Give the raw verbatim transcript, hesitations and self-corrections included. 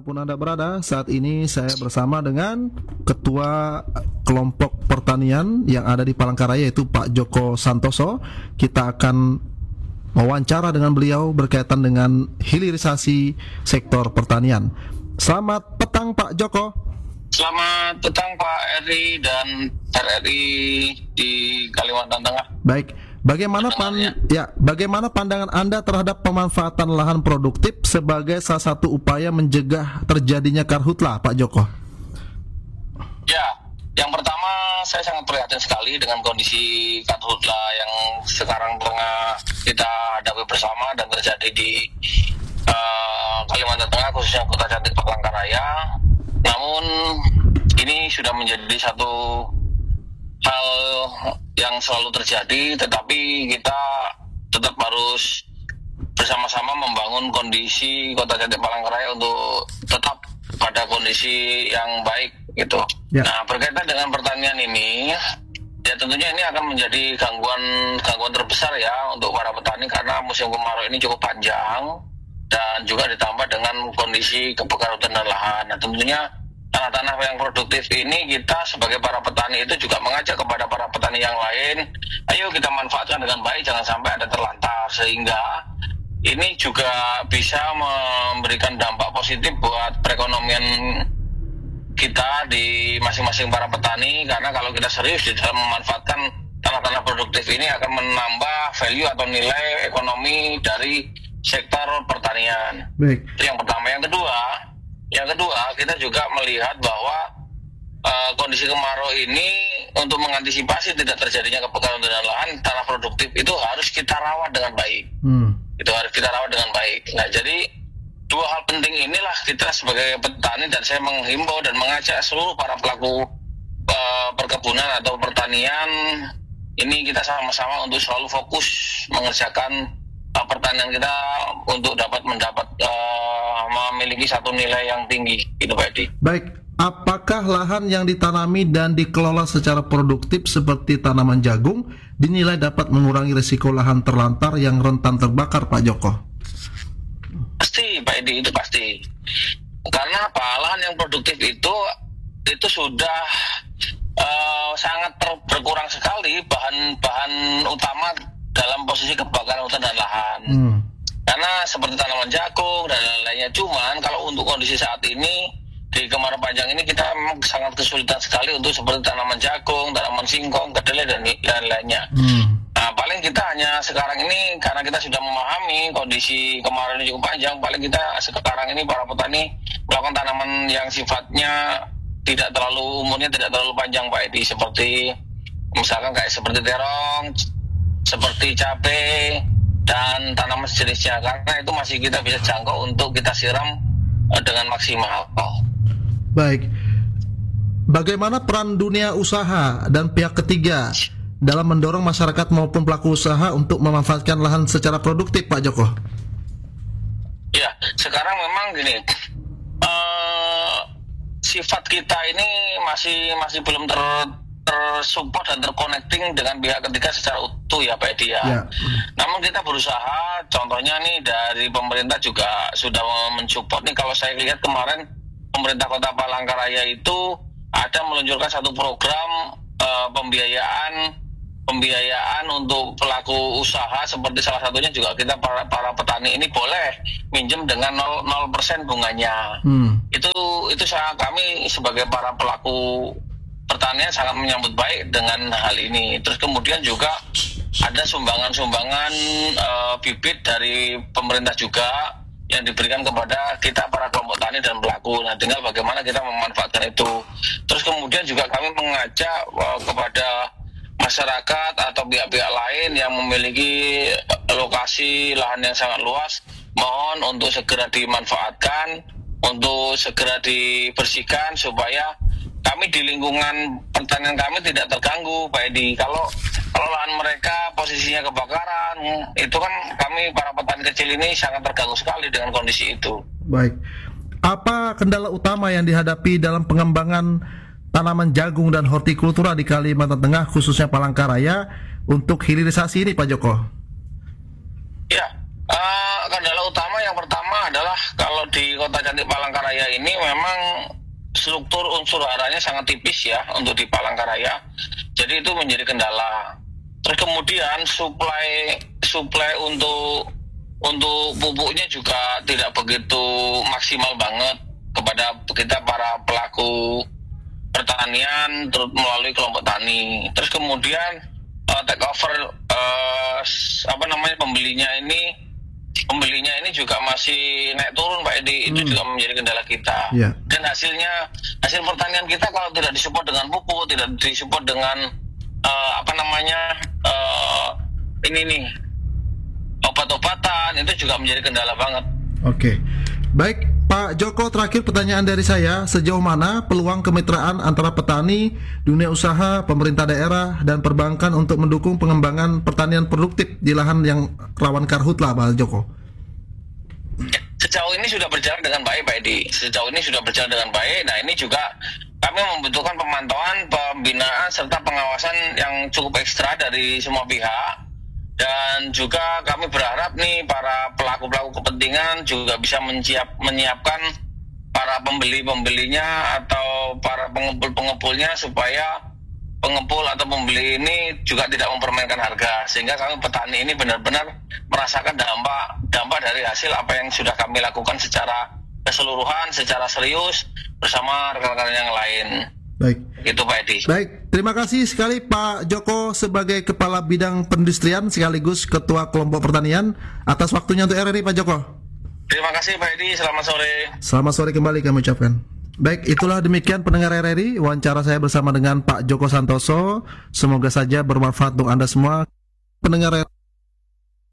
Dimanapun Anda berada, saat ini saya bersama dengan Ketua Kelompok Pertanian yang ada di Palangkaraya, yaitu Pak Joko Santoso. Kita akan wawancara dengan beliau berkaitan dengan hilirisasi sektor pertanian. Selamat petang Pak Joko. Selamat petang Pak Eri dan R R I di Kalimantan Tengah. Baik. Bagaimana pan ya, bagaimana pandangan Anda terhadap pemanfaatan lahan produktif sebagai salah satu upaya mencegah terjadinya karhutla, Pak Joko? Ya, yang pertama saya sangat prihatin sekali dengan kondisi karhutla yang sekarang tengah kita hadapi bersama dan terjadi di uh, Kalimantan Tengah, khususnya Kota Cantik Palangkaraya. Namun ini sudah menjadi satu hal yang selalu terjadi, tetapi kita tetap harus bersama-sama membangun kondisi Kota Cantik Palangkaraya untuk tetap pada kondisi yang baik gitu. Ya. Nah, berkaitan dengan pertanian ini, ya tentunya ini akan menjadi gangguan gangguan terbesar ya untuk para petani karena musim kemarau ini cukup panjang dan juga ditambah dengan kondisi kebakaran dan lahan. Nah, tentunya tanah-tanah yang produktif ini kita sebagai para petani itu juga mengajak kepada para petani yang lain, ayo kita manfaatkan dengan baik, jangan sampai ada terlantar, sehingga ini juga bisa memberikan dampak positif buat perekonomian kita di masing-masing para petani, karena kalau kita serius di dalam memanfaatkan tanah-tanah produktif ini akan menambah value atau nilai ekonomi dari sektor pertanian. Baik. Itu yang pertama. Yang kedua, Yang kedua, kita juga melihat bahwa uh, kondisi kemarau ini untuk mengantisipasi tidak terjadinya kebakaran dan lahan, tanah produktif itu harus kita rawat dengan baik. Hmm. Itu harus kita rawat dengan baik. Nah, jadi dua hal penting inilah kita sebagai petani, dan saya menghimbau dan mengajak seluruh para pelaku uh, perkebunan atau pertanian ini kita sama-sama untuk selalu fokus mengerjakan uh, pertanian kita untuk dapat mendapat uh, memiliki satu nilai yang tinggi, gitu Pak Edi. Baik, apakah lahan yang ditanami dan dikelola secara produktif seperti tanaman jagung dinilai dapat mengurangi risiko lahan terlantar yang rentan terbakar, Pak Joko? Pasti, Pak Edi, itu pasti. Karena apa? Lahan yang produktif itu itu sudah uh, sangat ter- berkurang sekali bahan-bahan utama dalam posisi kebakaran hutan dan lahan. Hmm. Karena seperti tanaman jagung dan lain-lainnya. Cuman kalau untuk kondisi saat ini di kemarau panjang ini kita memang sangat kesulitan sekali untuk seperti tanaman jagung, tanaman singkong, kedelai dan lain-lainnya. Hmm. Nah, paling kita hanya sekarang ini karena kita sudah memahami kondisi kemarau ini cukup panjang, paling kita sekarang ini para petani melakukan tanaman yang sifatnya tidak terlalu umurnya tidak terlalu panjang Pak Edi, seperti misalkan kayak seperti terong, seperti cabai dan tanaman sejenisnya, karena itu masih kita bisa jangkau untuk kita siram uh, dengan maksimal. Baik, bagaimana peran dunia usaha dan pihak ketiga dalam mendorong masyarakat maupun pelaku usaha untuk memanfaatkan lahan secara produktif, Pak Joko? Ya, sekarang memang gini, uh, sifat kita ini masih masih belum ter tersupport dan terconnecting dengan pihak ketiga secara utuh ya Pak Edi ya. Ya. Namun kita berusaha, contohnya nih dari pemerintah juga sudah mensupport nih. Kalau saya lihat kemarin pemerintah Kota Palangkaraya itu ada meluncurkan satu program uh, pembiayaan pembiayaan untuk pelaku usaha, seperti salah satunya juga kita para para petani ini boleh minjem dengan nol persen bunganya. Hmm. Itu itu saya kami sebagai para pelaku pertanian sangat menyambut baik dengan hal ini. Terus kemudian juga ada sumbangan-sumbangan uh, bibit dari pemerintah juga yang diberikan kepada kita para kelompok tani dan pelaku. Nah, tinggal bagaimana kita memanfaatkan itu. Terus kemudian juga kami mengajak uh, kepada masyarakat atau pihak-pihak lain yang memiliki lokasi lahan yang sangat luas, mohon untuk segera dimanfaatkan, untuk segera dibersihkan supaya kami di lingkungan pertanian kami tidak terganggu, Pak Edi. Kalau kalau lahan mereka posisinya kebakaran, itu kan kami para petani kecil ini sangat terganggu sekali dengan kondisi itu. Baik. Apa kendala utama yang dihadapi dalam pengembangan tanaman jagung dan hortikultura di Kalimantan Tengah, khususnya Palangkaraya, untuk hilirisasi ini, Pak Joko? Ya, uh, kendala utama yang pertama adalah kalau di Kota Desa Cantik Palangkaraya ini memang struktur unsur haranya sangat tipis ya untuk di Palangkaraya. Jadi itu menjadi kendala. Terus kemudian suplai suplai untuk untuk pupuknya juga tidak begitu maksimal banget kepada kita para pelaku pertanian terus melalui kelompok tani. Terus kemudian uh, take over uh, apa namanya pembelinya ini pembelinya ini juga masih naik turun Pak Edi. Itu hmm. juga menjadi kendala kita. Yeah. Dan hasilnya hasil pertanian kita kalau tidak disupport dengan pupuk, tidak disupport dengan uh, apa namanya uh, ini nih obat-obatan, itu juga menjadi kendala banget. Oke, okay. Baik Pak Joko, terakhir pertanyaan dari saya, sejauh mana peluang kemitraan antara petani, dunia usaha, pemerintah daerah, dan perbankan untuk mendukung pengembangan pertanian produktif di lahan yang rawan karhutla, Pak Joko? Sejauh ini sudah berjalan dengan baik Pak Edi, sejauh ini sudah berjalan dengan baik. Nah ini juga kami membutuhkan pemantauan, pembinaan, serta pengawasan yang cukup ekstra dari semua pihak. Dan juga kami berharap nih para pelaku-pelaku kepentingan juga bisa menyiap, menyiapkan para pembeli-pembelinya atau para pengepul-pengepulnya supaya pengepul atau pembeli ini juga tidak mempermainkan harga, sehingga kami petani ini benar-benar merasakan dampak dampak dari hasil apa yang sudah kami lakukan secara keseluruhan, secara serius bersama rekan-rekan yang lain. Baik. Itu Pak Edi. Baik, terima kasih sekali Pak Joko sebagai Kepala Bidang Perindustrian sekaligus Ketua Kelompok Pertanian atas waktunya untuk R R I, Pak Joko. Terima kasih Pak Edi, selamat sore. Selamat sore kembali kami ucapkan. Baik, itulah demikian pendengar R R I, wawancara saya bersama dengan Pak Joko Santoso. Semoga saja bermanfaat untuk Anda semua pendengar R R I.